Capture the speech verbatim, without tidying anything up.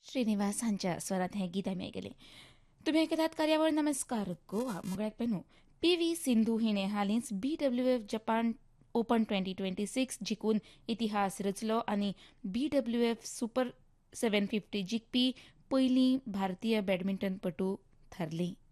श्रीनिवास हांच्या स्वरात हें गीत आमी आयकलें. तुमी आयकतात कार्यावळ नमस्कार गोवा. मोगळ्याक पेनू पी व्ही सिंधू हिणें हालींच बी W F Japan open twenty twenty six जिखून इतिहास रचलो आनी बी W F super seven fifty जिखपी पयली भारतीय बॅडमिंटनपटू थारली.